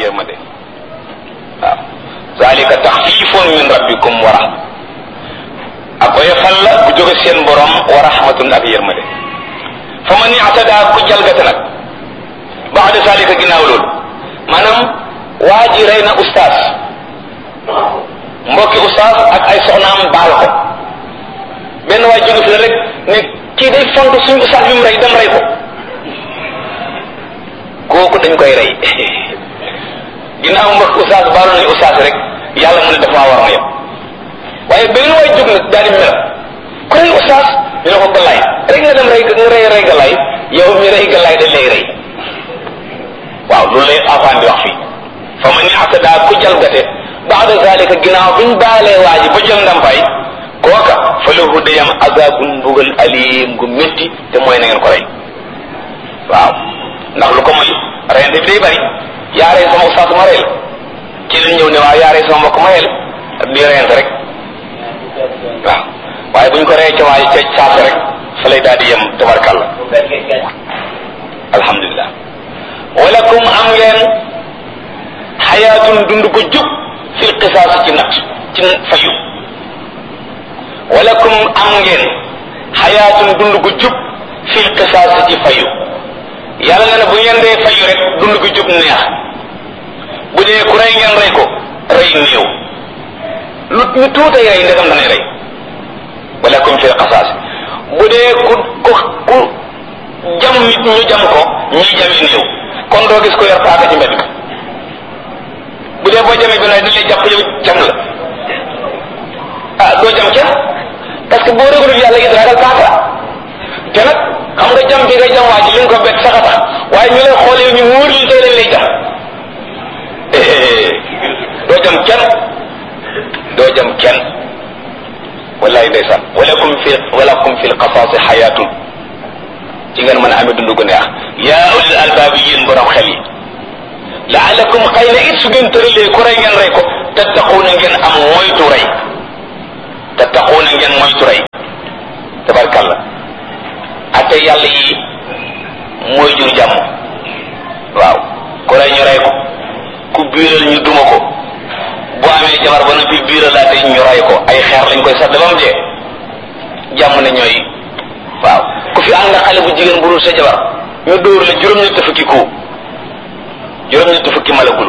yërmande waaw zalika taxfifun min rabbikum wa rahma ak oyofal la bu jóge seen borom wa rahmatun ak yërmande fa man i'tada ku jalgate nag ba'da zalika ginnaaw loolu maanaam waa ji rey na ustaas mbokki ustaas ak ay soxnaam baal ko benn waay jóge fi la rek ne kii day fonk suñu ustaas bi mu rey dem rey ko kooku dañ koy rey ginnaaw mbokki ustaas baalu nañu ustaas rek yàlla mu ne dafa war na yem waaye benn waay jóg nag daal di mel ku rey ustaas ñu ne ko galaay rek nga dem rey galaay yow mi rey galaay dañ lay rey waaw loolu lay afaan di wax fii fa man i'tada ku jalgate ba'da zalika ginnaaw biñ baalee waa ji ba jël ndampaay kooka fa lahu dayam azabun mbugal alim gu métti te mooy na ngeen ko rey waaw ndax lu ko mooy reyante bi day bari yaa rey sama ustaas ma rey la ci lañ ñëw ne waaw yaa rey sama mbokk ma rey la ak di reyante rek waaw waaye buñ ko rey ca waay ca saase rek fa lay daal di yem tabarkalla alhamdulilah walakum am ngeen xayaatun dund ko jub fil qisaas ci nat ci fayu walakum am ngeen xayaatun dund ko jub fil qisaas ci fayu yàlla na ne bu ngeen dee fayu rek dund ko jub neex bu dee ku rey ngeen rey ko rey néew lu ñu tuutay rey ndegam danay rey walakum fil qisaas bu dee ku jam nit ñu jam ko ñii jami néew kon doo gis ko yor paaka ci mbedd bu dee boo jamee bi dañ lay jàpp yow jam la ah doo jam kenn parce que boo réglul yàlla it ragal paaka te nag xam nga jam bi nga jam waa ji li nga ko bett sax a tax waaye ñu lay xoolee ñu wóor li tey lañ lay jam doo jam kenn wallahi ndeysaan walakum fil qasaasi xayaatun ci ngeen mën a amee dund gu neex yaa ulil albaab yéen borom xel yi laalakum xëy na it su ngeen tëralee ku rey ngeen rey ko tattaquuna ngeen am moytu rey tabarkalla ate yàlla yi mooy jur jàmm waaw ku rey ñu rey ko ku biiral ñu duma ko bu amee jabar ba noppi biiralaate ñu rey ko ay xeer lañ koy sadd ba mu dee jàmm ne ñooy waaw ku fi ànd xale bu jigéen bu dul sa jabar ñu dóor la juróom-ñetti fukki ku juróom-ñetti fukki malagulu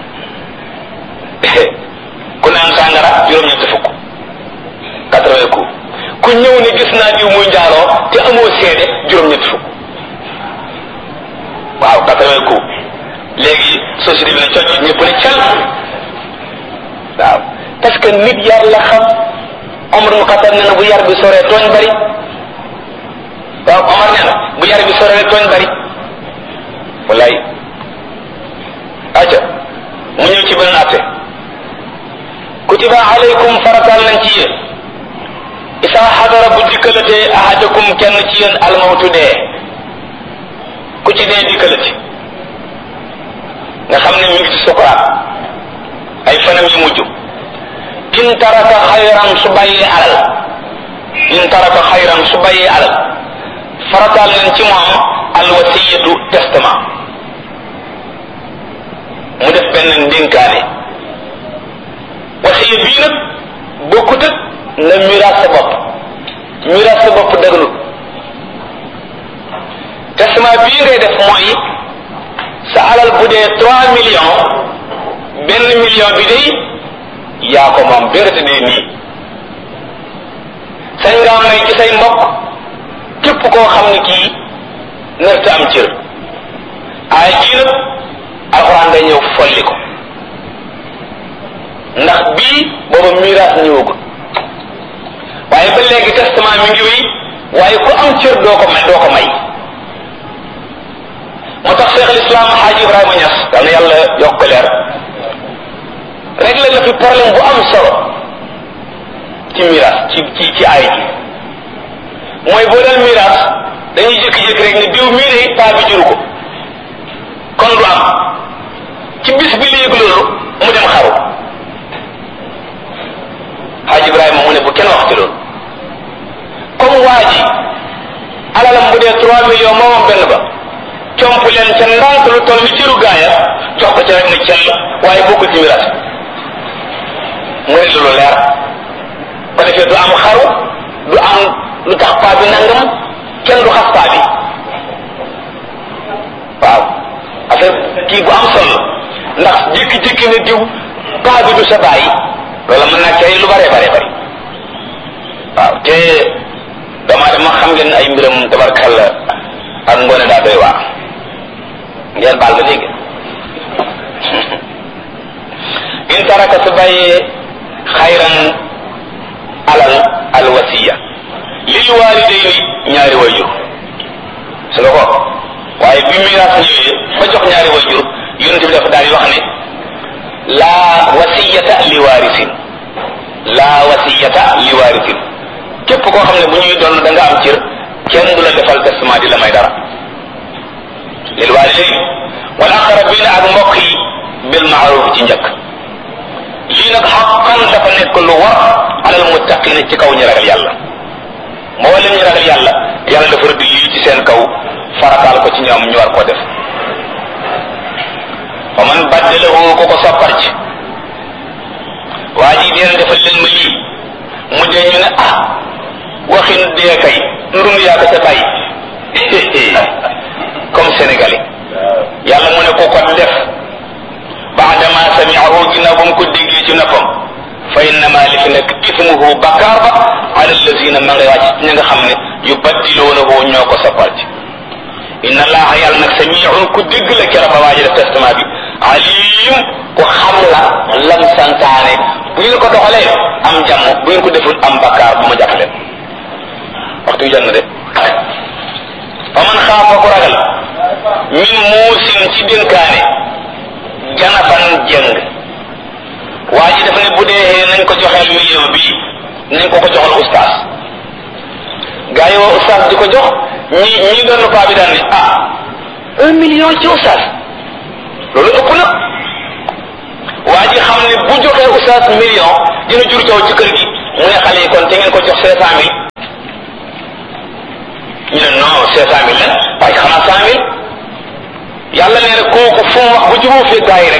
ku naan sàngara juróom-ñetti fukk 80 ku ku ñëw ne gis naa diw muy njaaloo te amoo seede juróom-ñetti fukk waaw 80 ku léegi société bi ne cocc ñëpp ne cal waaw parce que nit yar la xam Omar mu Xattaab nee na bu yar bi soree tooñ bari waaw Omar nee na bu yar bi soree tooñ bari wallaay aca mu ñëw ci beneen atte kutiba alaykum faratal nañ ci yéen isa xadara bu dikkalatee ahadakum kenn ci yéen almawtu dee ku ci dee dikkalati nga xam ne mi ngi ci sukuraat ay fanam yu mujj in taraka xayran su bàyyee alal farataal nañ ci moom alwasiyatu testament mu def benn ndénkaane wasiya bii nag bokkut ak na miraas sa bopp dëgganut testament bii ngay def mooy sa alal bu dee 3 millions benn million bi day yaa ko moom bérate dee nii sañ nga may ci say mbokk képp koo xam ne kii nërta am cër ay jii nag alxuraan day ñëw folli ko ndax bii booba miraas ñëwagul waaye ba léegi testament mi ngi wéy waaye ku am cër doo ko may moo tax Cheikh al Islam Hadji Ibrahima Niass dal na yàlla yokk ko leer réglé na fi problème bu am solo ci miraas ci ay ji mooy boo dal miraas dañuy jékki-jékki rek ne diw mii de paa bi juru ko kon du am ci bis bi léegi loolu mu dem xaru Hadji Ibrahima mu ne bu kenn wax ci loolu comme waa ji alalam bu dee 3 millions moomam benn ba comp leen ca ndànk lu toll ni cëru gaaya jox ko ca rek ne cell waaye bokkul ci miraas mu ne lu leer ko defee du am xaru du am lu tax paa bi nangam kenn du xas paa bi waaw affaire kii bu am solo ndax jékki-jékki ne diw paa bi du sa bàyyi loolu mën naa cay lu bare bare bari waaw te dama xam ngeen ay mbiram tabarkalla ak ngoone daa doy waar ngeen baal ma dégg in taraka su bàyyee xayran alal alwasiya lil walidayni ñaari wayjur su nga ko waaye bi miraas ñëwee ba jox ñaari wayjur yonent bi dafa daal di wax ne laa wasiyata li waarisin laa wasiyata li waarisin képp koo xam ne bu ñuy doon da nga am cër kenn du la defal testament di la may dara lil walidayni wal aqrabina ak mbokk yi bil ma'ruf ci njëkk lii nag xaqan dafa nekk lu war alal muttaqina ci kaw ñu ragal yàlla moo leen ñu ragal yàlla yàlla dafa rëdd lii ci seen kaw farataal ko ci ñoom ñu war koo def wa man baddalahu ko ko soppar ci waa ji deen defal leen ma lii mu dee ñu ne waxin dee kay ndund yaa ko ca bàyyi comme sénégalais yàlla mu ne ko ko def baadama sami'ahu ginnaaw ba mu ko déggee ci noppam fa innama li fi nekk ismuhu bakkaar ba ala allazina ma ngay wàcc ñi nga xam ne yubaddiloonahu ñoo ko soppal ci inna allaha yàlla nag sami'un ku dégg la kera ba waaji def testament bi alim ku xam la lam santaane bu ngeen ko doxalee am jàmm bu ngeen ko deful am bakkaar bu ma jàpp leen waxtu wi jot na de fa man xaafa ku ragal min muusin ci dénkaane janafan jëng waa ji dafa ne bu dee nañ ko joxeel million bii nañ ko joxal ustaas gaa yi woo ustaas di ko jox ñi doon paa bi daan ne 1 million ci ustaas loolu ëpp na waa ji xam ne bu joxee ustaas million dina jur coow ci kër gi mu ne xale yi kon te ngeen ko jox 500 000 ñu ne non 500 000 la waaye xanaa 100 000 yàlla nee na kooku fu mu wax bu jubóo fee gaa yi rek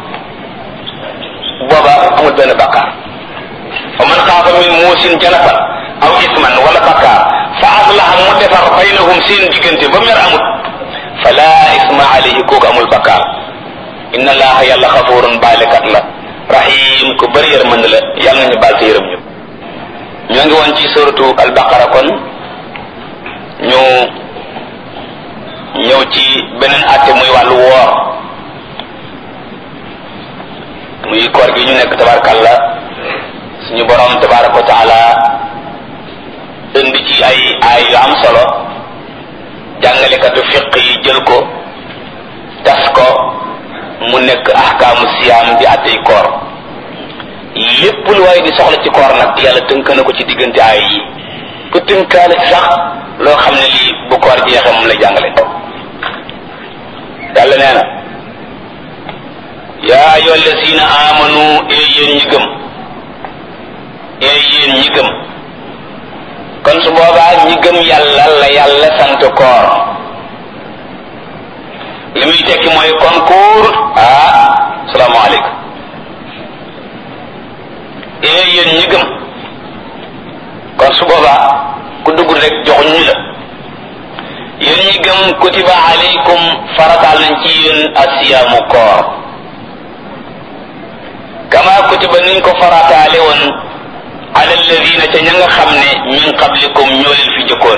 booba amul benn bakkaar fa man xaafa min muusin janafan aw isman wala bakkaar fa aslaha mu defar baynahum seen diggante ba mer amut fala isma alayhi kooku amul bakkaar inna allaha yàlla xafurun baalekat la rahim ku bëri yërmande la yàlla nañu baal te yërëm ñu ñoo ngi woon ci suratu albaqara kon ñu ñëw ci beneen àtte muy wàllu woor muy koor gi ñu nekk tabarakalla suñu borom tabaraka wa taala indi ci ay yu am solo jàngalekatu fiq yi jël ko tas ko mu nekk ahkaamu siyaam di àttey koor lépp lu waaye di soxla ci koor nag yàlla tënk na ko ci diggante ay yi ku tënkaale ci sax loo xam ne lii bu koor jeexee moom lay jàngale yàlla nee na yaa ayyuha allazina amanu yéen ñi gëm yéen ñi gëm kon su boobaa ñi gëm yàlla la yàlla sant koor li muy tekki mooy concours salaamaaleykum yéen ñi gëm kon su boobaa ku dugg rek joxuñ ñu la yéen ñi gëm kutiba alaykum farataal nañ ci yéen asiyaamu koor kama kutiba niñ ko farataale woon ala alladina ca ña nga xam ne min qablikum ñoo leen fi jëkkoon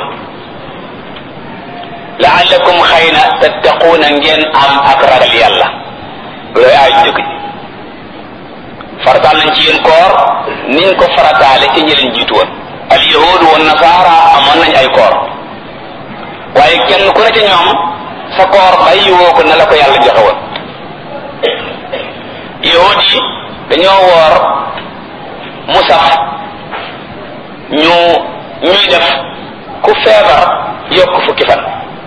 laallakum xëy na tattaquuna ngeen am ak ragal yàlla looy aay njëkk ji farataal nañ ci yéen koor niñ ko farataale ca ñi leen jiitu woon al yahuud wa nasaara amoon nañ ay koor waaye kenn ku ne ca ñoom sa koor bàyyi woo ko na la ko yàlla joxe woon yahuud yi dañoo woor mu sax ñuy def ku feebar yokk fukki fan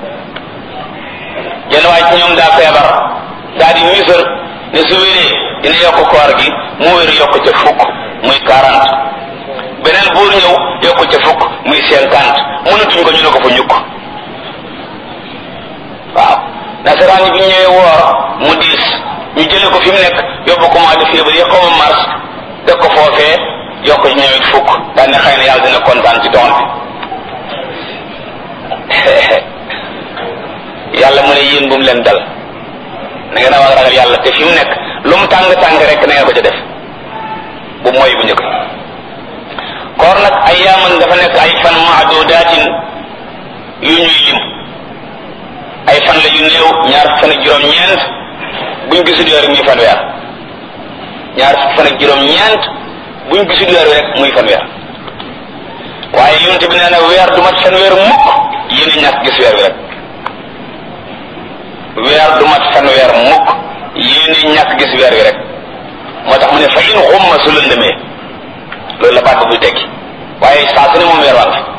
yenn waaye ci ñoom daa feebar daa di misër ne su wéree dina yokk koor gi mu wér yokk ca fukk muy 40 beneen buur ñëw yokk ca fukk muy 50 mënatuñ ko ñu ne ko fa ñukk waaw nasaraan yi bi ñëwee woor mu diis ñu jële ko fi mu nekk yóbbu ko mois de février xaw ma mars def ko foofee yokk ci ñëwit fukk daan ne xëy na yàlla dina kontaan ci doon bi yàlla mu ne yéen bu mu leen dal na ngeen a war a ragal yàlla te fi mu nekk lu mu tàng rek na ngeen ko ca def bu mooy bu njëkk koor nag ay yaaman dafa nekk ay fan maadudatin yu ñuy lim ay fan la yu néew ñaar fan ak juróom-ñeent buñ gisul weer muy fanweer ñaar fan ak juróom-ñeent buñ gisul weer rek muy fanweer waaye yonent bi nee na weer du mat fanweer mukk yéen a ñàkk gis weer wi rek weer du mat fanweer mukk yéen a ñàkk gis weer wi rek moo tax mu ne fa in xumma su lëndëmee loolu la baat buy tekki waaye saa su ne moom weer waan fi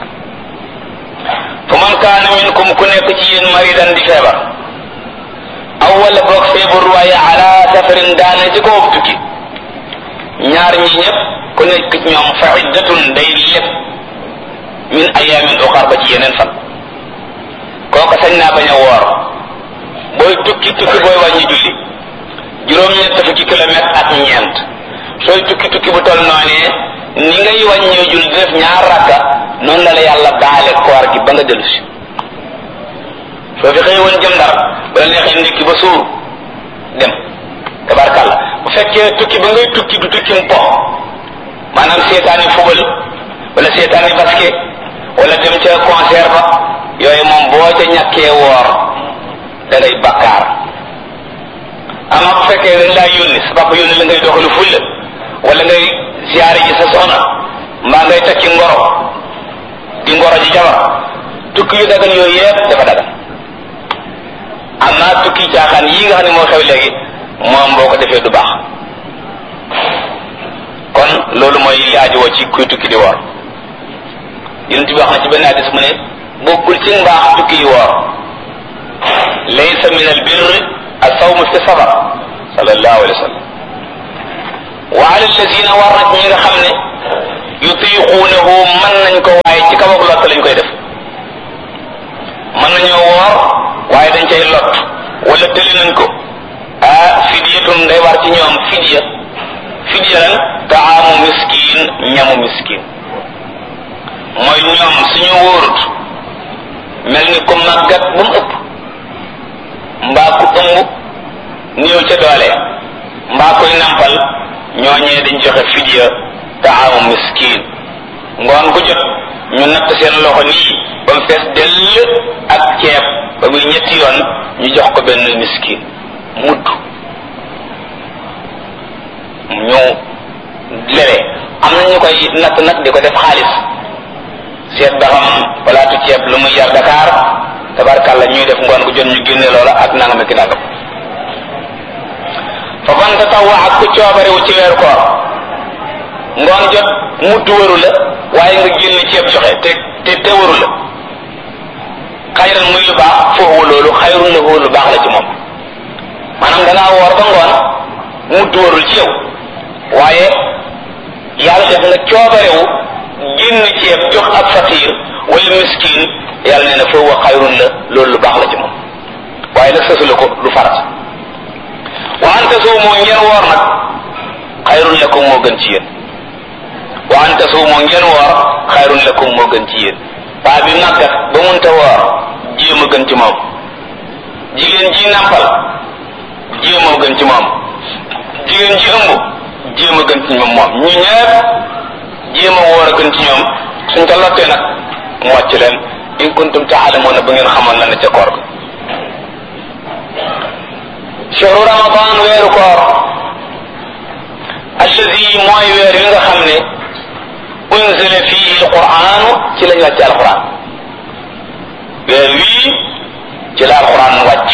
fa man kaana minkum ku nekk ci yéen maridan di feebar aw wala boog feebar waaye ala safarin daana ci kaw tukki ñaar ñi ñëpp ku nekk ci ñoom fa iddatun day lépp min ayamin uxar ba ci yeneen fan kooka sañ naa bañ a woor booy tukki booy wàññi julli juróom-ñett fukki kilomètre ak ñeent sooy tukki bu toll noonee ni ngay wàññee julli di def ñaar rakka noonu la yàlla baale koor gi ba nga dellu si soo fi xëy woon jëm Ndar ba la neexee ndékki ba suur dem tabarkàlla bu fekkee tukki ba ngay tukki du tukki mu pox maanaam seetaani fubal wala seetaani basket wala dem ca concert ba yooyu moom boo ca ñàkkee woor da ngay bakkaar ama bu fekkee dañ laa yónni sa papa yónni la ngay doxalu fulla wala ngay siyaare ji sa soxna mbaa ngay takki ngoro di ngoro ji jabar tukki yu dagan yooyu yépp dafa dagan amma tukki caaxaan yii nga xam ne moo xew léegi moom boo ko defee du baax kon loolu mooy li aajowoo ci kuy tukki di woor yonent bi wax na ci benn hadis mu ne bokkul ci mbaax tukki yi woor laysa min al birr as-sawm fi safar sallallahu alayhi wa sallam wa ala allazina war na ñi nga xam ne yutiquunahu mën nañ ko waaye ci kaw ak lott lañ koy def mën nañoo woor waaye dañ cay lot wala tëli nañ ko fidyatun day war ci ñoom fidya lan taamu miskin ñamu miskin mooy ñoom suñu wóorut mel ni ko màggat ba mu ëpp mbaa ku ëmb néew ca doole mbaa koy nampal ñooñee dañ joxe fidya taamu miskin ngoon ku jot ñu natt seen loxo nii ba mu fees dell ak ceeb ba muy ñetti yoon ñu jox ko benn miskin mudd ñu lere am na ñu koy natt nag di ko def xaalis seet ba xam palaatu ceeb lu muy yar Dakar tabarkàlla ñuy def ngoon gu jot ñu génne loola ak nangam ak nangam fa man tatawwa ak ku coobarewu ci weeru koor ngoon jot mudd waru la waaye nga génn ceeb joxe te waru la xayran muy lu baax foofu loolu xayrun la lu baax la ci moom maanaam dangaa woor ba ngoon mudd warul ci yow waaye yàlla def nga coobarewu génn ceeb jox ak faqiir wala miskin yàlla nee na foofu xayrun la loolu lu baax la ci moom waaye nag sësu la ko du farat wa an tasuumu ngeen woor nag xayrun lakum moo gën ci yéen wa an tasuumu ngeen woor xayrun lakum moo gën ci yéen paa bi màggat ba munta woor jéem a gën ci moom jigéen ji nàmpal jéem a gën ci moom jigéen ji ëmb jéem a gën ci moom ñu ñëpp jéem a woor a gën ci ñoom suñ ko lottee nag mu wàcc leen in kuntum taalamuuna ba ngeen xamoon la ne ca koor ga shahru ramadan weeru koor allazi mooy weer yi nga xam ne unzila fihi alquranu ci lañ wàcc alquran weer wii ci la alquran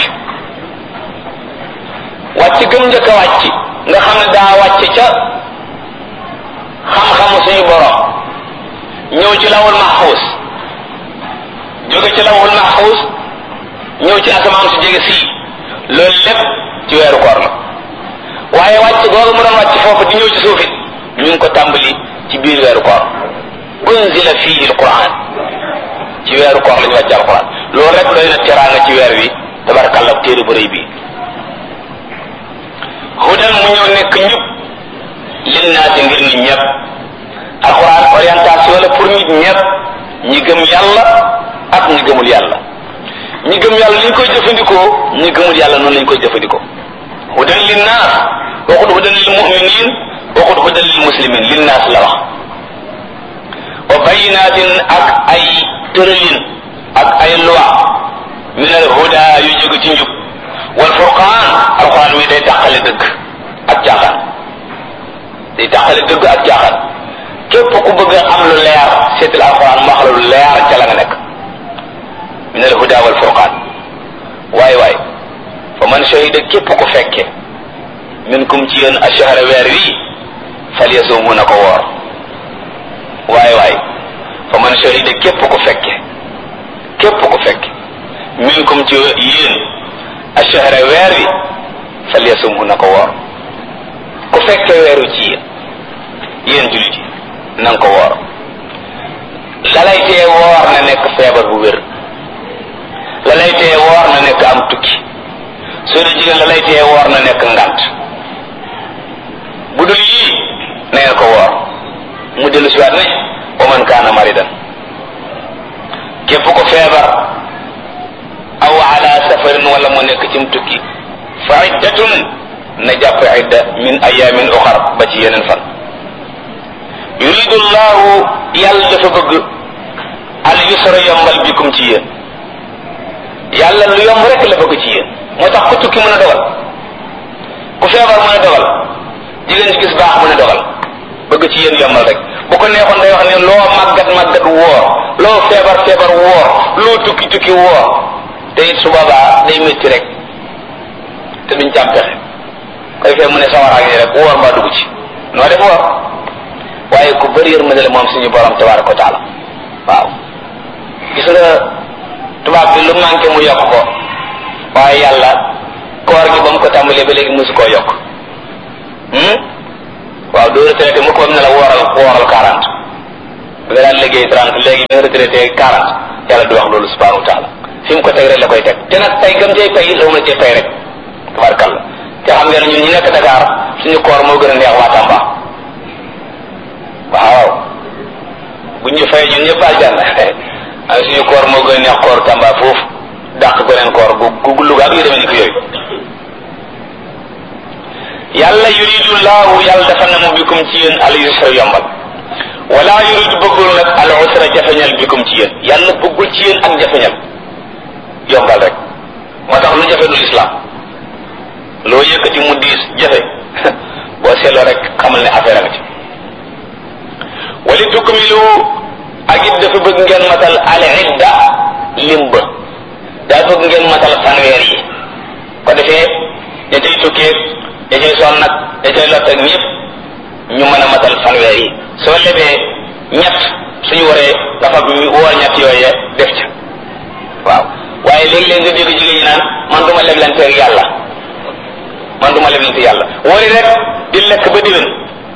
wàcc gëm njëkk a wàcc nga xam ne daa wàcc ca xam-xamu suñu borom ñëw ci lawul mahfuz jóge ci lawul mahfuz ñëw ci asamaan su jege sii loolu lépp ci weeru koor la waaye wàcc googu mu doon wàcc foofu di ñëw ci suufit ñu ngi ko tàmbali ci biir weeru koor unzila fihi alquran ci weeru koor lañu wàcc alquran loolu rek doy na teraanga ci weer wi tabarakallah téere bu rëy bi hudan mu ñëw nekk njub linnaasi ngir nit ñëpp. alquran orientation la pour nit ñëpp, ñi gëm yàlla ak ñi gëmul yàlla. ñi gëm yàlla ni ñu koy jëfandikoo, ñi gëmul yàlla noonu lañ koy jëfandikoo. hudan linnaas waxut hudan lil mu'minin, waxut hudan lil muslimin, linnaas la wax. wa bayinaatin ak ay tëralin ak ay loi min al huda yu jóge ci njub. wal furqaan alquran mi day tàqale dëgg ak caaxaan, day tàqale dëgg ak caaxaan. képp ku bëgg a am lu leer seetal alquran mu wax la lu leer ca la nga nekk. min al huda wal furqaan. waay fa man shahida képp ku fekke minkum ci yéen ashahra weer wi falyasumhu na ko woor. waay fa man shahida képp ku fekke minkum ci yéen ashahra weer wi falyasumhu na ko woor. ku fekke weeru ci yéen jullit yi na nga ko woor. la lay tee woor na nekk feebar bu wér, la lay tee woor na nekk am tukki, soo dee jigéen la lay tee woor na nekk ngant. bu dul yii na ngeen ko woor. mu dellu si waat ne wa man kaana maridan képp ko feebar aw ala safarin wala mu nekk cim tukki fa iddatun na jàpp idda min ayamin uxar ba ci yeneen fan. yuridu llahu yàlla dafa bëgg al yusra yombal bikum ci yéen. yàlla lu yomb rek la bëgg ci yéen, moo tax ku tukki mën a dogal, ku feebar mën a dogal, jigéen ci gis baax mën a dogal, bëgg ci yéen yombal rek. bu ko neexoon day wax ne loo màggat woor, loo feebar woor, loo tukki woor, te it su boobaa day métti rek te duñ ci am pexe. koy fee mu ne sawaraag ni rek woor mbaa dugg ci noo def woor. waaye ku bëri yërmande la moom suñu borom tabaaraka wa taala. waaw gis nga tubaab bi lu manqué mu yokk ko, waaye yàlla koor gi ba mu ko tàmbalee ba léegi mosu koo yokk. waaw doo retraité mu ko ne la wooral 40 bi nga daan liggéey 30 léegi bi nga retraité 40 yàlla du wax loolu subhanahu wa taala. fi mu ko teg rek la koy teg, te nag tey gam cay pay la mu la cay pay rek tabarkalla. te xam ngeen ñun ñi nekk Dakar suñu koor moo gën a neex waa Tamba. waaw bu ñu fay ñun ñëpp aljanna ay suñu koor moo gën a neex koor Tamba foofu dàq beneen koor gu Louga ak yu demee ni ko yooyu. yàlla yuridu laahu yàlla dafa na mu bikum ci yéen al yusra yombal, wala yuridu bëggul nag al usra jafeñal bikum ci yéen. yàlla bëggul ci yéen ak jafeñal, yombal rek. moo tax lu jafe du islam. loo yëkkati mu diis jafe boo seetloo rek xamal ne affaire am ci. wali tukmilu ak it dafa bëgg ngeen matal al idda limba, daa bëgg ngeen matal fanweer yi. ko defee ña cay tukkee ña cay sonn nag ña cay lott ak ñëpp ñu mën a matal fanweer yi. soo lebee ñett suñu waree nga fab woor ñett yooye def ca. waaw waaye léegi-léeg nga dégg jigéen ñi naan man duma leblante ak yàlla, man duma leblante yàlla. wari rek di lekk ba déwén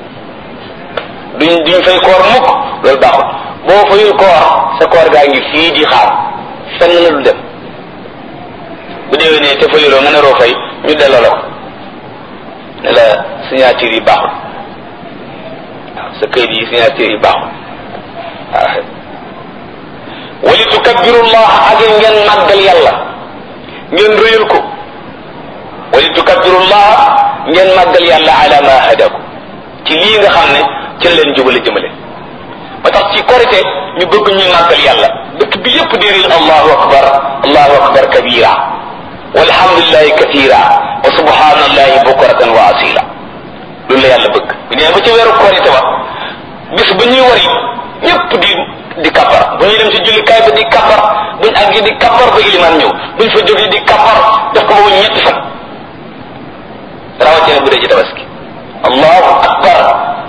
duñ fay koor mukk, loolu baaxul. boo fayul koor sa koor gaa ngi fii di xaar, fenn la du dem. bu déwénee te fayuloo nga ne roo fay ñu delloo la ko ne la signature yi baaxul. waaw sa këyit yi signature yi baaxul. waaw wali tukabbirullah ak ngeen màggal yàlla, ngeen rëyal ko. wali tukabbirullah ngeen màggal yàlla ala ma hadaku ci lii nga xam ne ci la leen jubale jëmale. ba tax ci korite ñu bëgg ñuy màggal yàlla, dëkk bi yépp di riir allahu akbar kabira walhamdulillahi kathira wa subhanallahi bukratan wa asila. loolu la yàlla bëgg. bu ñëwee ba ci weeru korite ba bis ba ñuy wari ñépp di kabar, bu ñuy dem ci jullikaay ba di kabar, buñ àggi di kabar ba ilimaan ñëw, buñ fa jógee di kabar def ko ba ñetti fan. rawatina bu dee ci tabaski allahu akbar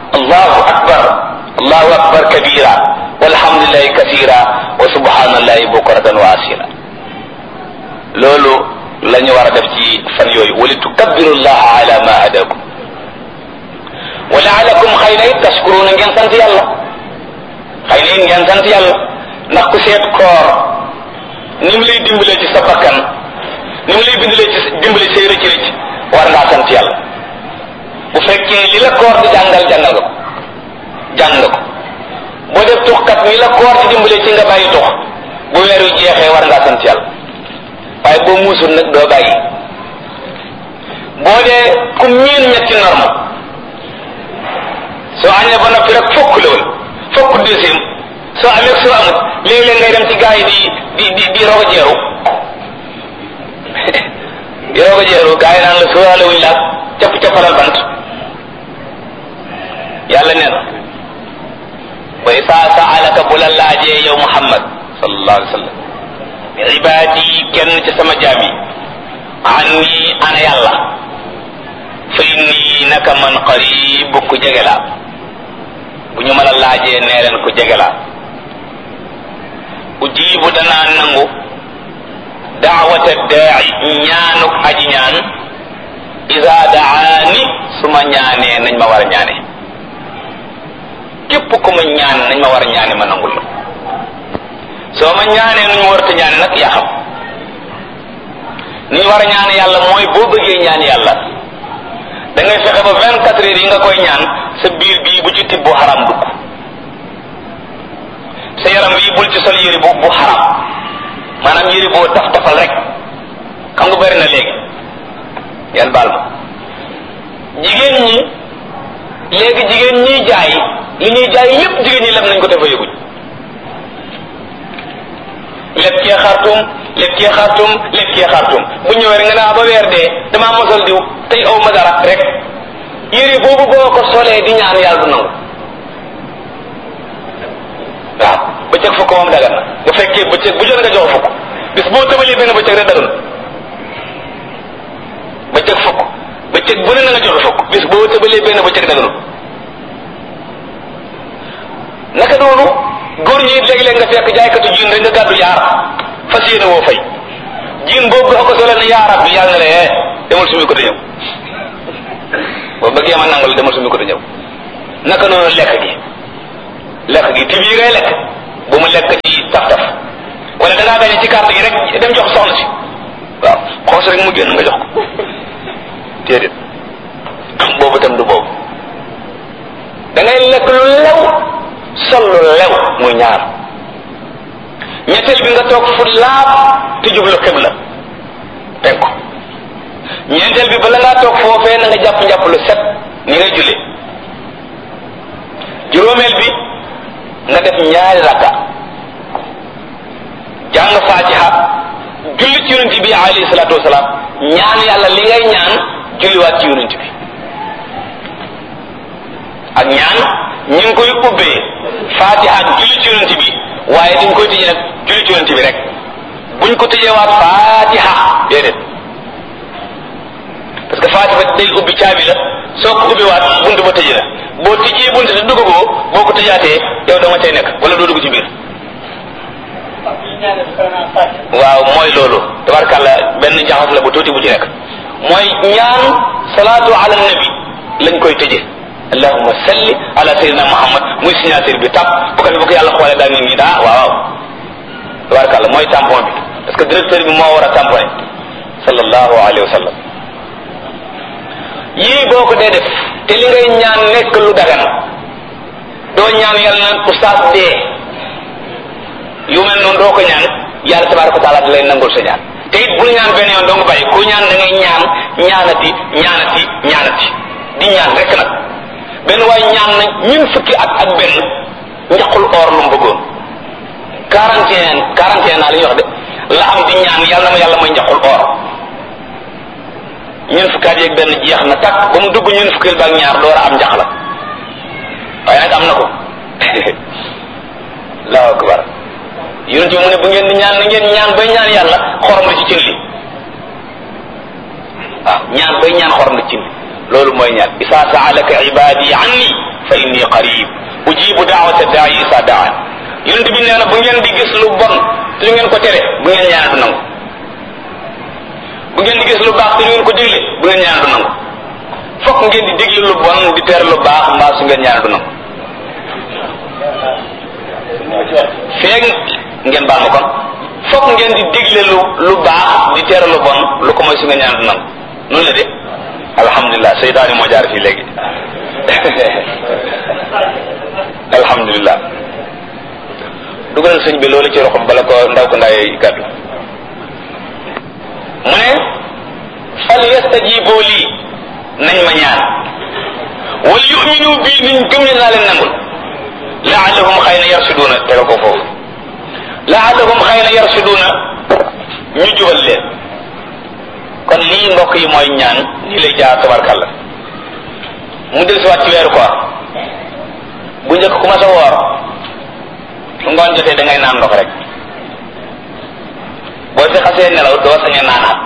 allahu akbar kabira walhamdulillahi kathira wa subhanallahi bukratan wa asila. loolu la ñu war a def ci fan yooyu. wali tukabbiru llaha ala ma hadakum wa laalakum xëy na it tashkuruna ngeen sant yàlla. xëy na it ngeen sant yàlla ndax ku seet koor ni mu lay dimbalee ci sa bakkan, ni mu lay dimbale say rëcc-rëcc, war ngaa sant yàlla. bu fekkee li la koor di jàngal jàng nga ko boo def tuxkat mi la koor di dimbale ci nga bàyyi tux bu weer wi jeexee war ngaa sant yàlla waaye boo muusul nag doo bàyyi. boo dee ku miin ñetti norme soo añee ba noppi rek fokk la woon fokk deuxième soo amee soo amut léeg-léeg ngay dem ci gaa yi di rogo jeeru di rogo jeeru gaa yi naan la sóoraale wuñ la capp-cappalal bant. yàlla nee na wa isaa saalaka bu la laajee yow Muhammad sallallahu alayhi wa sallam ibaadi kenn ci sama jaam yi anni ana yàlla fa inni naka man qarib ku jege laa bu ñu mën a laajee nee leen ku jege laa ujibu danaa nangu daawata daai ñaanuk aji ñaan iza daani su ma ñaanee nañ ma war a ñaane képp ku ma ñaan nañ ma war a ñaane ma nangul la soo ma ñaanee nu ñu warta ñaane nag yaa xam ni ñu war a ñaan yàlla mooy boo bëggee ñaan yàlla da ngay fexe ba 24 heures yi nga koy ñaan sa biir bii bu ci tibb bu xaram dugg sa yaram bii bul ci sol yëri bu xaram maanaam yëri boo taf tafal rek xam nga bari na léegi yàlla baal ma jigéen ñi léegi jigéen ñiy jaay li ñuy jaay lépp jigéen ñi lem nañ ko dafa yëguñ lekkee xartum bu ñëwee rek nga naa ba weer dee damaa mosal diw tey aw ma dara rek yére boobu boo ko solee di ñaan yàlla du nangu waaw bëccëg fukk moom dagan na bu fekkee bëccëg bu jot nga jox fukk bis boo tëbalee benn bëccëg rek dagan bëccëg fukk bëccëg bu ne na nga jox fukk bis boo tëbalee benn bëccëg daganul naka noonu góor ñi léeg-léeg nga fekk jaaykatu jiin rek nga gàddu yaar fas yéene woo fay jiin boobu nga ko sole ne yaa rabbi yàlla na ne demal sumi ko te ñëw boo bëggee ma nangal demal sumi ko te ñëw naka noonu lekk gi tibb yi ngay lekk bu mu lekk ci taf-taf wala dangaa gañe ci carte gi rek dem jox soxna si waaw xoos rek mu génn nga jox ko déedéet boobu tam du boobu da ngay lekk lu lew sol lu lew muy ñaar ñetteel bi nga toog fu laab te jublu xibla penku ñeenteel bi bala ngaa toog foofee na nga jàpp lu set ni ngay julli juróomeel bi nga def ñaari rakka jàng fatiha julli ci yonent bi alayhi salaatu wasalaam ñaan yàlla li ngay ñaan julliwaat ci yonent bi ak ñaan ñu ngi koy ubbee fatiha julli ci yonent bi waaye dañ koy tëjee nag julli ci yonent bi rek buñ ko tëjeewaat fatiha déedéet parce que fatiha day ubbi caabi la soo ko ubbiwaat buntu ba tëjee la boo tëjee buntu te duggagoo boo ko tëjaatee yow doo nga cay nekk wala doo dugg ci biir waaw mooy loolu tabarkàlla benn jaxas la bu tuuti bu ci nekk mooy ñaan salaatu ala nabi lañ koy tëjee allahumma salli ala sayyidina muhammad muy signature bi tàpp bu ko defee yàlla xoolee daal ngi daa waaw tabarkàlla mooy tampon bi parce que directeur bi moo war a tamponné sallallahu alayhi wa sallam yii boo ko dee def te li ngay ñaan nekk lu dagan doo ñaan yàlla naan oustaz dee yu mel noonu doo ko ñaan yàlla tabaraka wa taala da lay nangul sa ñaan te it bul ñaan benn yoon doo nga bàyyi ku ñaan da ngay ñaanati di ñaan rek nag benn waaye ñaan na ñun fukki at ak benn njaqul or lu mu bëggoon 41 naa li ñuy wax de la am di ñaan yàlla na ma yàlla may njaqul or ñun fukki at yeeg benn jeex na takk ba mu dugg ñun fukkil baak ñaar door a am njax la waaye nag am na ko allahu akbar yonent bi mu ne bu ngeen di ñaan na ngeen ñaan bay ñaan yàlla xorom la ci cin li waaw ñaan bay ñaan xorom la ci cin li loolu mooy ñaan isa saalaka ibadi anni fa inni qarib ujibu daawata daai isa daan yonent bi nee na bu ngeen di gis lu bon te lu ngeen ko tere bu ngeen ñaan du nangu bu ngeen di gis lu baax te lu ngeen ko digle bu ngeen ñaan du nangu fokk ngeen di digle lu bon di tere lu baax mbaa su ngeen ñaan du nangu feeg ngeen baal ma kon fokk ngeen di digle lu baax di tere lu bon lu ko mooy su ngeen ñaan du nangu noonu la de alhamdulilah seytaane moo jaar fii léegi alhamdulilah dugalal sëñ bi loolu ci roxam bala ko ndaay gàddu mu ne fal yastajibu lii nañ ma ñaan wal yuminu bii niñ gëm ne naa leen nangul laallahum xëy na yarsuduuna tega ko foofu laallahum xëy na yarsuduuna ñu jubal leen kon lii mbokk yi mooy ñaan nii lay jaar tabarkalla mu del siwaat ci weeru koor bu njëkk ku ma sa woor su ngoon jotee da ngay naan ndox rek boo fi xasee nelaw doo sañ a naanaat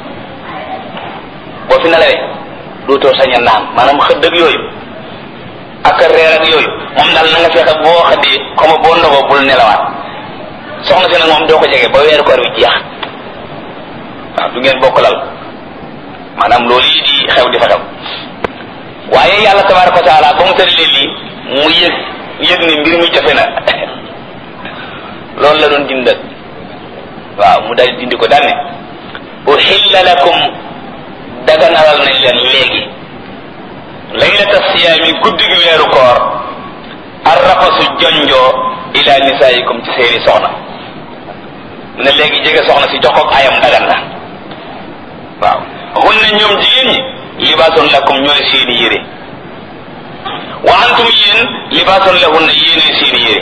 boo fi nelawee dootoo sañ a naan maanaam xëdd ak yooyu ak reer ak yooyu moom daal na nga fexe boo xëddee comme boo ndogoo bul nelawaat soxna si nag moom doo ko jege ba weeru koor wi jeex waaw du ngeen bokk lal maanaam loolu yi di xew di fa xew waaye yàlla tabaraka wa taala ba mu tëralee lii mu yëg ni mbir mi jafe na loolu la doon dindal waaw mu daal dindi ko daal ne uhilla lakum daganalal nañ leen léegi laylata siyaami guddi gi weeru koor arrafasu jonjoo ila nisaayikum ci seeni soxna mu ne léegi jege soxna si jox ko ayam dagan na waaw hunna ñoom jigéen ñi libaasun lakum ñooy seeni yére wa antum yéen libaasun lahunna yéenee seeni yére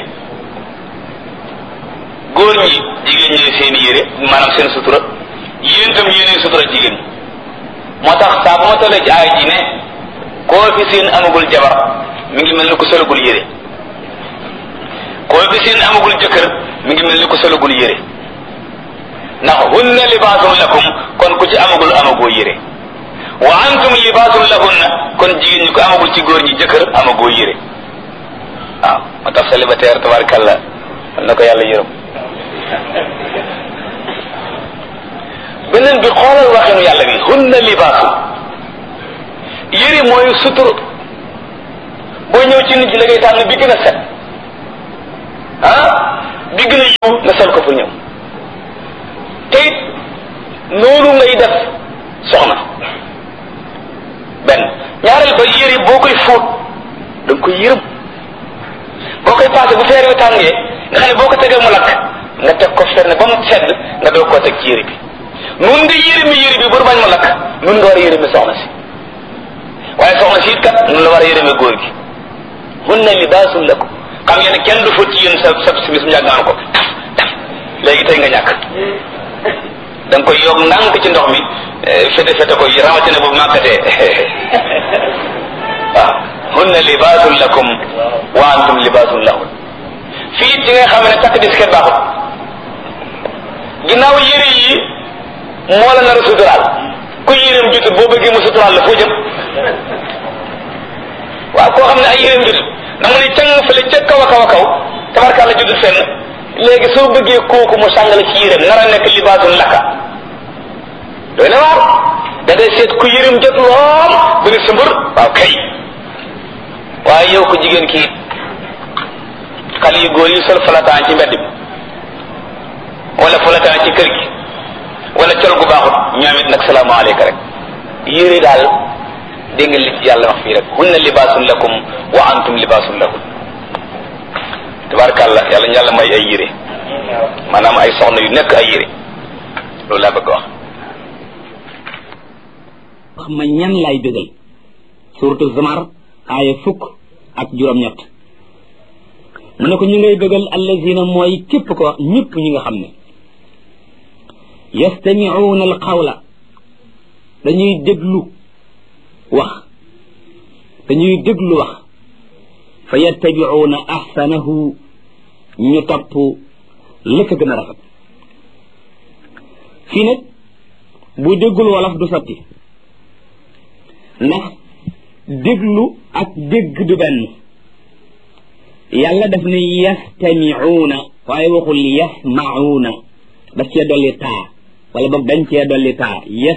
góor ñi jigéen ñooy seeni yére maanaam seen sutura yéen tam yéenee sutura jigéen ñi moo tax saa bu ma tollee ci aay ji ne koo fi seen amagul jabar mi ngi mel ni ku solagul yére koo fi seen amagul jëkkër mi ngi mel ni ku solagul yére ndax hunna libaasun lakum kon ku ci amagoo yére wa antum libaasun lahunna kon jigéen ñi ko amagul ci góor ñi jëkkër amagoo yére waaw moo tax célibataire tabarkalla na ko yàlla yërëm beneen bi xoolal waxinu yàlla bi hunna libaasun yére mooy sutur boo ñëw ci nit ñi la ngay tànn bi gën a set bi gën a yiw nga sol ko pour ñëw te it noonu ngay def soxna benn ñaareel ba yére boo koy fóot da nga koy yërëm boo koy passé bu feer wi tàngee nga xam ne boo ko tegee mu lakk nga teg ko fenn ba mu sedd nga doog koo teg ci yére bi nun nga yërëmi yére bi bur bañ mu lakk nun nga war a yërëmi soxna si waaye soxna si it kat nun la war a yërëmi góor gi hunna libaasun lakum xam ngeen ne kenn du fóot ci yéen sa simis mu yàgg naan ko taf taf léegi tey nga ñàkk da nga koy yokk ndànk ci ndox mi fete fete ko rawatina bu màkkatee waaw hunna libaasun lakum wa antum libaasun lahun fii ci nga xam ne takk disket baaxut ginnaaw yére yi moo la nar a suturaal ku yéreem jutut boo bëggee mu suturaal la foo jëm waaw koo xam ne ay yéreem jutut da nga ne càng fële ca kaw a kaw a kaw tabarkàlla jutut fenn léegi soo bëggee kooku mu sàngale ci yéreem nar a nekk libaasun laka doy na waar da ngay seet ku yërim jot lool bu ne sumbur waaw kay waaye yow ko jigéen kii xale yu góor yi sol falataan ci mbedd bi wala falataan ci kër gi wala col gu baaxut ñoom it nag salaamaaleyka rek yére daal dégg nga li ci yàlla wax fii rek hunna libaasun lakum wa antum libaasun lahun tabarakàllah yàlla ñu yàlla may ay yére maanaam ay soxna yu nekk ay yére loolu laa bëgg wax wax ma ñan lay bégal suratu Zumar aaya 10 ak 7 mu ne ko ñu ngay bégal allazina mooy képp ko ñëpp ñi nga xam ne yastami'una al qawla dañuy déglu wax fa yattabi'una ahsanahu ñu topp la ko gën a rafet fii nag bu déggul wolof du sotti ndax déglu ak dégg du benn yàlla daf ne yastami'una waaye waxul yasma'una daf cee dolli taa wala boog dañ cee dolli taa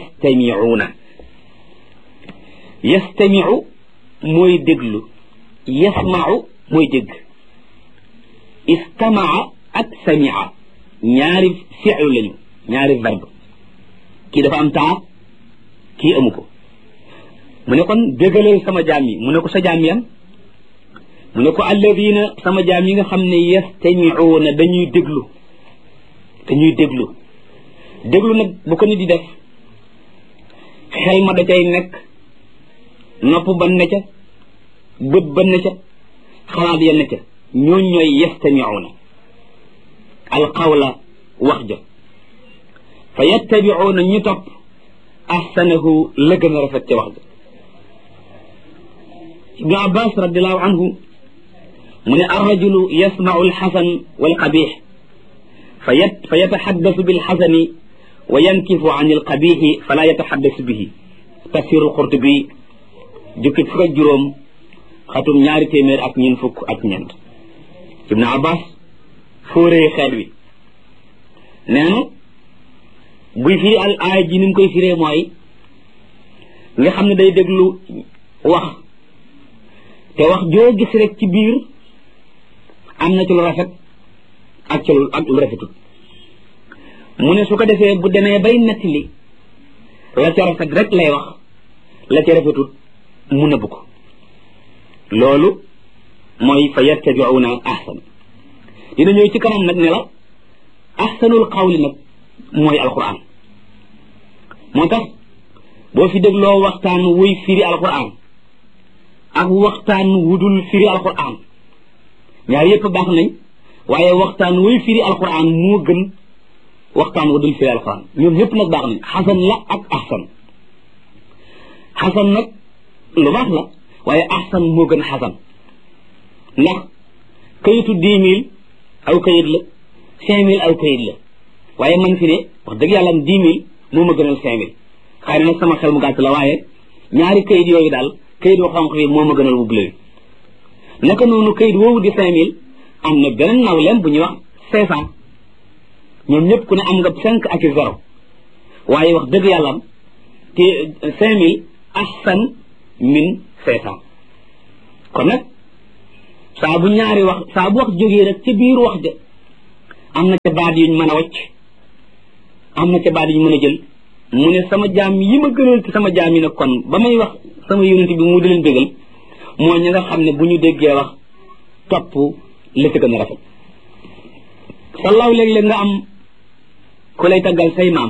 yastami'u mooy déglu yasma'u mooy dégg istama'a ak sami'a ñaari fi'lu lañu ñaari verbe kii dafa am taa kii amu ko mu ne kon bégalal sama jaam yi mu ne ko sa jaam yan mu ne ko alladina sama jaam yi nga xam ne yastamiuuna dañuy déglu nag bu ko nit di def xel ma da cay nekk nopp ba ne ca bët ba ne ca xalaat ya ne ca ñooñ ñooy yastamiuuna alqawla wax ja fa yattabiuuna ñu topp ahsanahu la gën a rafet ca wax ja ibnu abbas radiallahu anhu mu ne arrajulu yasmau alxasan walqabix fa yataxaddasu bilxasani wa yankifu an alqabixi fala yataxaddasu bihi tafsiru qurtubi jukki fukk ak juróom xatum 240 ibnu abbas fóoree xeet wi nee na buy firi al aaya ji ni mu koy firee mooy nga xam ne day déglu wax te wax joo gis rek ci biir am na ci lu rafet ak lu rafetut mu ne su ko defee bu demee bay nettali la ca rafet rek lay wax la ca rafetut mu nëbb ko loolu mooy fa yattabi'una ahsan dina ñëw ci kanam nag ne la ahsanul qawli nag mooy alquran moo tax boo fi dégloo waxtaan wuy firi alquran ak waxtaan wudul firi alquran ñaar yëpp baax nañ waaye waxtaan wuy firi alquran moo gën waxtaan wudul firi alquran ñoom ñëpp nag baax nañ xasan la ak ahsan xasan nag lu baax la waaye ahsan moo gën xasan ndax kayitu 10 000 aw kayit la 5 000 aw kayit la waaye man fi ne wax dëgg yàlla am 10 000 moo ma gënal 5 000 xëy na nag sama xel mu gàtt la waaye ñaari kayit yooyu daal kayit bu xonq bi moo ma gënal bu bleu naka noonu kayit woowu di 5 000 am na beneen nawleem bu ñuy wax 500 ñoom ñëpp ku ne am nga 5 ak 0 waaye wax dëgg yàlla am te 5 000 ahsan min 500 kon nag saa bu ñaari wax saa bu wax jógee rek ci biir wax ja am na ca baat yuñ mën a wacc am na ca baat yuñ mën a jël mu ne sama jaam yi ma gënal ci sama jaam yi nag kon ba may wax sama yonent bi mu di leen bégal mooy ñi nga xam ne bu ñu déggee wax topp la ca gën a rafet sallaw léeg-léeg nga am ku lay taggal say maam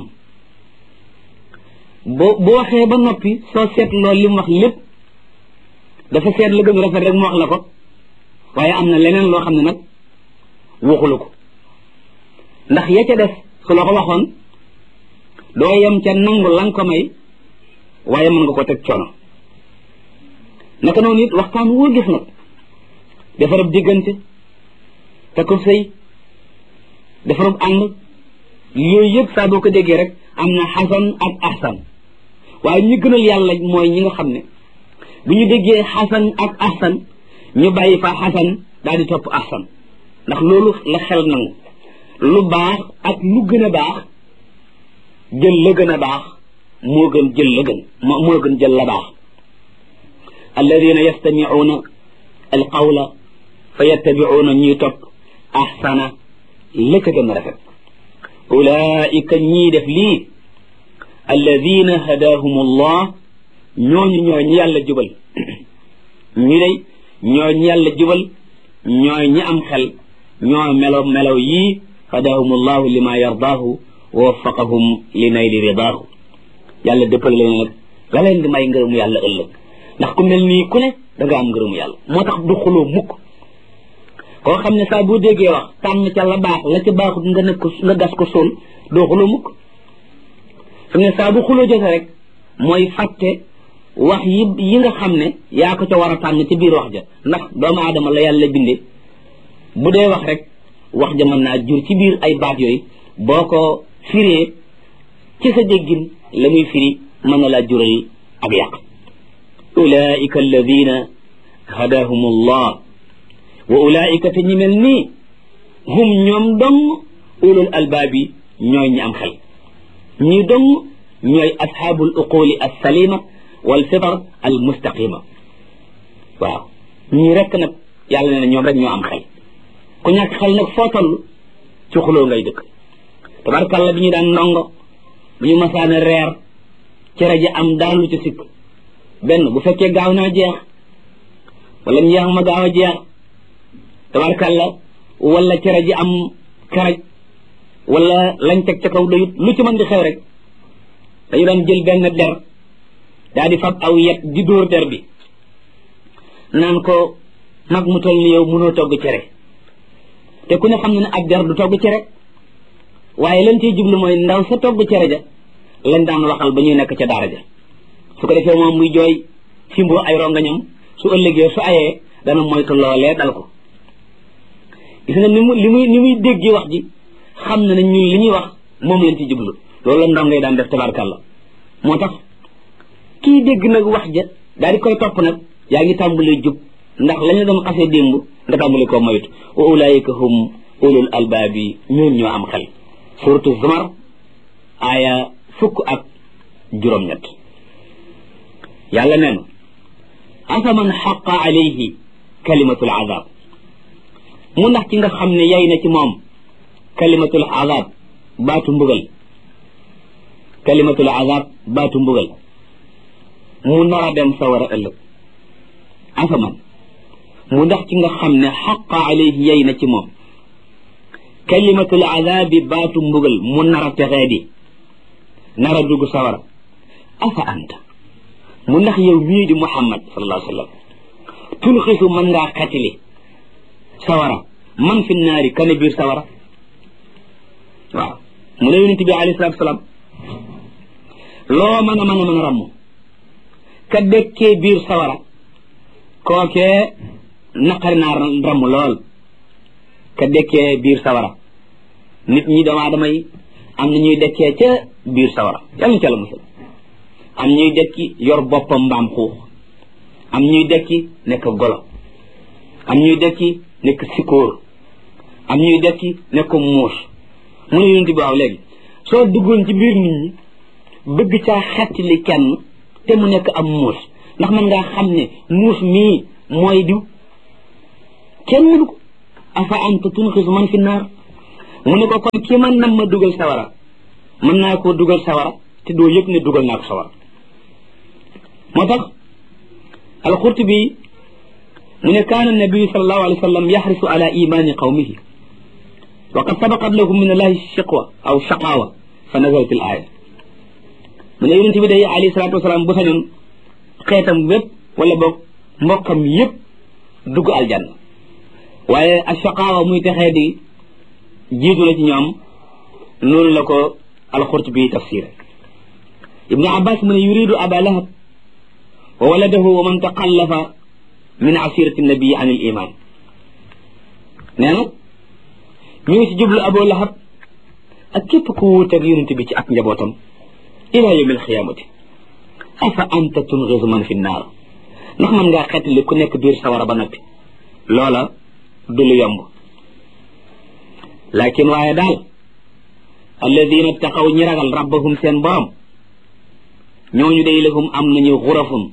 bu waxee ba noppi soo seet loolu li mu wax lépp dafa seet la gën a rafet rek mu wax la ko waaye am na leneen loo xam ne nag waxulu ko ndax ya ca def su la ko waxoon doo yem ca nangu lan ko may waaye mën nga ko teg coono naka noonu it waxtaan woo gis nag defarab diggante takub sëy defarab ànd yooyu yëpp saa boo ko déggee rek am na xasan ak ahsan waaye ñi gënal yàlla mooy ñi nga xam ne bu ñu déggee xasan ak ahsan ñu bàyyi fa xasan daal di topp ahsan ndax loolu la xel nangu lu baax ak lu gën a baax jël la gën a baax moo gën jël la gën moo gën jël la baax alladina yastamicuuna alqawla fa yattabicuuna ñuy topp ahsana la ca gën a rafet ulaika ñii def lii alladina hadaahum allah ñooñu ñooy ñi yàlla jubal ñi day ñooy ñi yàlla jubal ñooy ñi am xel ñoo melaw yii hadaahum allahu lima yardaahu wa waffaqahum li nayli ridaahu yàlla dëppal leen nag la leen di may ngërëmu yàlla ëllëg ndax ku mel nii ku ne da nga am ngërëmu yàlla moo tax du xuloo mukk koo xam ne saa boo déggee wax tànn ca la baax la ca baaxut nga gas ko suul doo xuloo mukk fi ne saa bu xuloo jote rek mooy fàtte wax yi nga xam ne yaa ko ca war a tànn ci biir wax ja ndax doomu aadama la yàlla binde bu dee wax rek wax ja mën naa jur ci biir ay baat yooyu boo ko firee ci sa déggin la muy firi mën na laa jural ak yàq ulaika alladina hadahum allah wa ulaika te ñi mel nii hum ñoom dong ulul albaabi ñooy ñi am xel ñi dong ñooy ashaabul uquli alsalima wal fitar al mustaqima waaw ñii rekk nag yàlla nee na ñoom rek ñoo am xel ku ñàkk xel nag foo toll ci xuloo ngay dëkk tabarkàlla bi ñu daan ndongo bu ñu masaane reer ci rajo am daan lu ci sikk benn bu fekkee gaaw naa jeex wala ñeex ma gaaw a jeex tabarkàlla wala cere ji am karaj wala lañ teg ca kaw doyut lu ci mën di xew rek dañu daan jël benn der daa di fab aw yet di dóor der bi naan ko mag mu toll ni yow mënoo togg cere te ku ne xam ne ne ab der du togg cere waaye lañ ciy jublu mooy ndaw sa togg cere ja lañ daan waxal ba ñuy nekk ca daara ja su ko defee moom muy jooy simboo ay rongañam su ëllëgee su ayee dana moytu loolee dal ko gis nga ni muy déggee wax ji xam na ne ñun li ñuy wax moom lañ ci jublu loolu la ndongo yi daan def tabarkàlla moo tax kii dégg nag wax ja daal di koy topp nag yaa ngi tàmbalee jub ndax lañu doon xasee démb nga tàmbali koo moytu wa ulaayika hum ulul albaabi ñoon ñoo am xel suratu zumar aaya 17 yàlla neen afaman xaqa alayhi kalimatul azab mu ndax ci nga xam ne yay na ci moom kalimatul azab baatu mbugal kalimatul azab baatu mbugal mu nar a dem sawara ëllëg afaman mu ndax ci nga xam ne xaqa alayhi yay na ci moom kalimatul azabi baatu mbugal mu nar a texee di nar a dugg sawara afa anta mu ndax yow mii di muhammad sallallahu alayhi wa sallam tulxisu mën ngaa xatili sawara man fi naari kane biir sawara waaw mu ne yonent bi alayhi salatu wasalaam loo mën a ramm ka dëkkee biir sawara kookee naqari naa ramm lool ka dëkkee biir sawara nit ñi doomu aadama yi am na ñuy dëkkee ca biir sawara yàlla ca la musal am ñuy dekki yor boppam mbaam xuux am ñuy dekki nekk golo am ñuy dekki nekk sikóor am ñuy dekki nekk muus mu ne yonent bi waaw léegi soo duggoon ci biir nit ñi bëgg caa xettali kenn te mu nekk am muus ndax man ngaa xam ne muus mii mooy diw kenn mënu ko afa anta tunxisu man fi naar mu ne ko kon ki man nam ma dugal sawara mën naa koo dugal sawara te doo yëg ne dugal naa ko sawara moo tax alqurtubi mu ne kaana nabiyu sallallahu alayhi wa sallam yaxrisu ala imani qawmihi wa qad sabaqat lahum min allahi shiqwa aw shaqawa fa nazalat al aya mu ne yonente bi day alayhi salatu wasalaam bu sañoon xeetam wépp wala boog mbokkam yépp dugg aljanna waaye a shaqawa muy texee di jiitu la ci ñoom noonu la ko alqurtubi tafsir ibnu abbas mu ne yuridu aba lahab wa waladahu wa man taqallafa min asirati nabii an il iman nee na ñu ngi ci jublu abu lahab ak képp ku wuuteeg yonent bi ci ak njabootam ila yawm alxiyamati afa anta tungisu man fi naar ndax man ngaa xeetali ku nekk biir sawara ba noppi loola du lu yomb lakin waaye daal alladina taqaw ñi ragal rabbahum seen borom ñooñu day lahum am nañu xurafun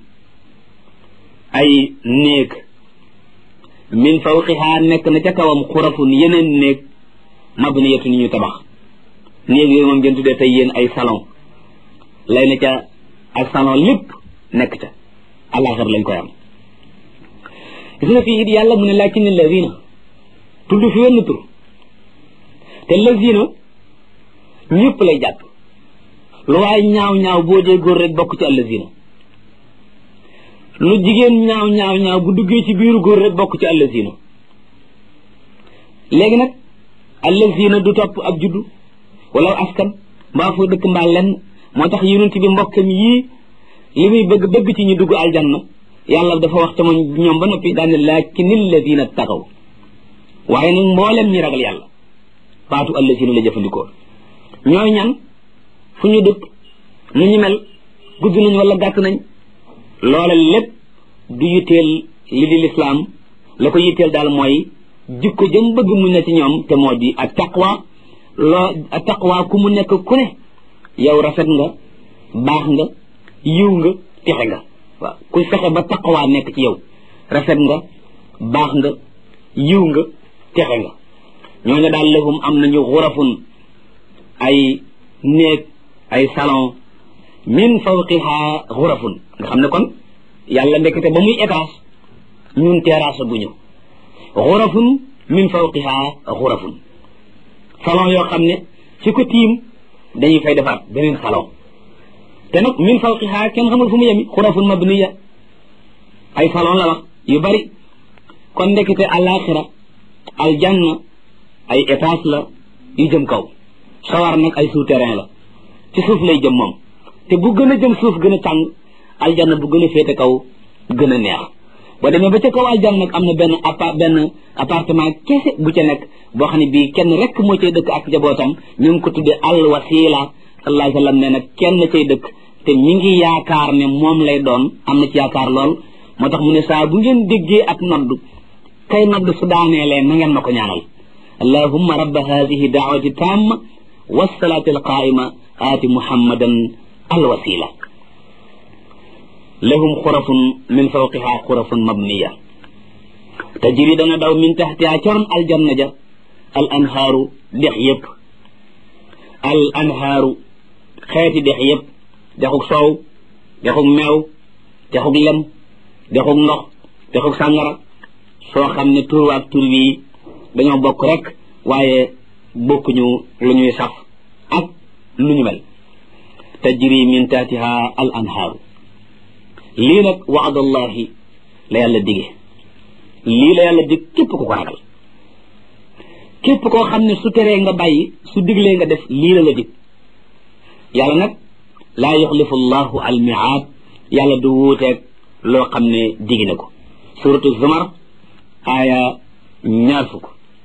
ay néeg min fawqiha nekk na ca kawam xurafun yeneen néeg mabniyatun ñu tabax néeg yooyu moom ngeen tuddee tey yéen ay salon lay na ca ak salon lépp nekk ca àllaaxir lañ koy am gis nga fii it yàlla mu ne lakin allazina tudd fi wenn tur te lazina ñëpp lay jàpp lu waay ñaaw boo dee góor rek bokk ci allazina lu jigéen ñaaw bu duggee ci biiru góor rek bokk ci allazina léegi nag allazina du topp ab juddu wala askan mbaa foo dëkk mbaa lenn moo tax yonent bi mbokkam yii li muy bëgg ci ñu dugg aljanna yàlla dafa wax ca moom ñoom ba noppi daane lakinil ladina taqaw waaye nag mboolem ñi ragal yàlla baatu allazina la jëfandikoo ñooy ñan fu ñu dëkk nu ñu mel gudd nañ wala gàtt nañ loola lépp du yitteel li di lislaam la ko yitteel daal mooy jikko jëm bëgg mu ne ci ñoom te moo di ak taqwa ak taqwa ku mu nekk ku ne yow rafet nga baax nga yiw nga texe nga waaw ku fexe ba taqwa nekk ci yow rafet nga baax nga yiw nga texe nga ñooñu daal lahum am nañu xurafun ay néeg ay salon min fawqiha xurafun nga xam ne kon yàlla ndekete ba muy étage ñun terrasse guñu xurafun min fawqiha xurafun salon yoo xam ne ci ko tiim dañuy fay defaat beneen salon te nag min fawqiha kenn xamul fu mu yemi xurafun mabniya ay salon la wax yu bari kon ndekete alaxira aljanna ay étage la yu jëm kaw sawar nag ay souterrain la ci suuf lay jëm moom te bu gën a jëm suuf gën a tàng aljanna bu gën a féete kaw gën a neex boo demee ba ca kaw aljanna nag am na benn appartement kese bu ca nekk boo xam ne bii kenn rek moo cay dëkk ak njabootam ñu ngi ko tuddee al wasila sallallahu alayhi wa sallam ne nag kenn cay dëkk te mi ngi yaakaar ne moom lay doon am na ci yaakaar lool moo tax mu ne saa bu ngeen déggee ak noddu kay noddu su daaneelee na ngeen ma ko ñaanal allahumma rabba hadihi daawati tamma wassalati alqaima aati muhammadan alwasila lahum xurafun min fawqiha xurafun mabniya tajri dana daw min taxtiha coron aljanna ja al anhaaru dex yëpp al anhaaru xeeti dex yëpp dexug soow dexug meew dexug lem dexug ndox dexug sàngara soo xam ne tur waak tur bii dañoo bokk rek waaye bokkuñu lu ñuy saf ak lu ñu mel tajri min taxtiha al anhaaru lii nag waadallahi la yàlla dige lii la yàlla dig képp ku ko ragal képp koo xam ne su teree nga bàyyi su diglee nga def lii la dig yàlla nag laa yuxlifu llahu al miaad yàlla du wuuteeg loo xam ne digi na ko suratu zumar aaya 20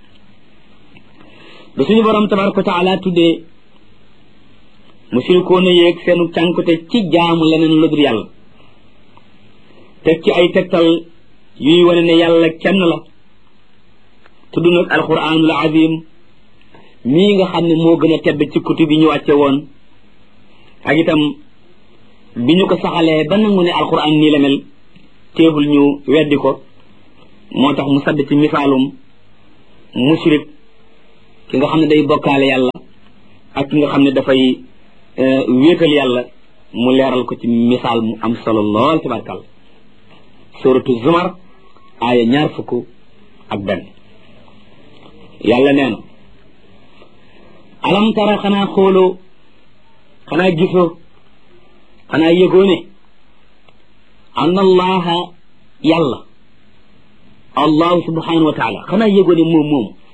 ba suñu borom tabaraka wa taala tuddee mushrikoona yeeg seenu cànkute ci jaamu leneen lu dul yàlla teg ci ay tegtal yuy wane ne yàlla kenn la tudd nag alquranul azim mii nga xam ne moo gën a tedd ci kutub bi ñu wàcce woon ak itam bi ñu ko saxalee ba nangu ne alquran nii la mel teebul ñu weddi ko moo tax mu sadd ci misaalum mushrik ki nga xam ne day bokkaale yàlla ak ki nga xam ne dafay wéetal yàlla mu leeral ko ci misaal mu am solo lool tabarkal suratu zumar aaya 20 yàlla nee na alam tara xanaa xooloo xanaa gisoo xanaa yëgoo ne anna allaha yàlla allahu subhanahu wa taala xanaa yëgoo ne moom